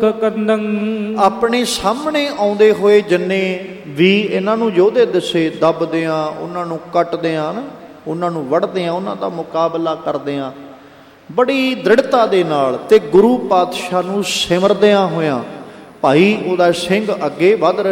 ਦੁਖ ਕੰਦੰ। ਆਪਣੇ ਸਾਹਮਣੇ ਆਉਂਦੇ ਹੋਏ ਜਿੰਨੇ ਵੀ ਇਹਨਾਂ ਨੂੰ ਯੋਧੇ ਦਿਸੇ, ਦੱਬਦਿਆਂ, ਉਹਨਾਂ ਨੂੰ ਕੱਟਦਿਆਂ ਨਾ, ਉਹਨਾਂ ਨੂੰ ਵੱਢਦਿਆਂ, ਉਹਨਾਂ ਦਾ ਮੁਕਾਬਲਾ ਕਰਦਿਆਂ ਬੜੀ ਦ੍ਰਿੜਤਾ ਦੇ ਨਾਲ ਤੇ ਗੁਰੂ ਪਾਤਸ਼ਾਹ ਨੂੰ ਸਿਮਰਦਿਆਂ ਹੋਇਆਂ ਭਾਈ ਉਹਦਾ ਸਿੰਘ ਅੱਗੇ ਵੱਧ ਰਿਹਾ।